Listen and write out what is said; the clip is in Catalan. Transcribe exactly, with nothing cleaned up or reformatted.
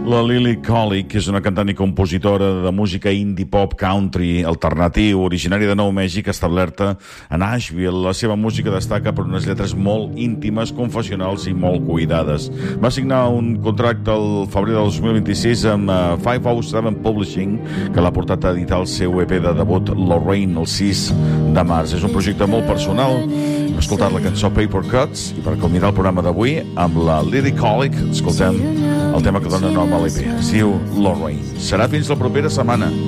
La Lily Colley, que és una cantant i compositora de música indie pop country alternatiu, originària de Nou Mèxic, establerta a Nashville. La seva música destaca per unes lletres molt íntimes, confessionals i molt cuidades. Va signar un contracte el febrer del dos mil vint-i-sis amb cinc oh set Publishing, que l'ha portat a editar el seu E P de debut Lorraine el sis de març. És un projecte molt personal. Hem escoltat la cançó Paper Cuts i per culminar el programa d'avui amb la Lily Colley escoltem el tema que dona nom a l'E P. Es diu Lorraine. Serà fins la propera setmana.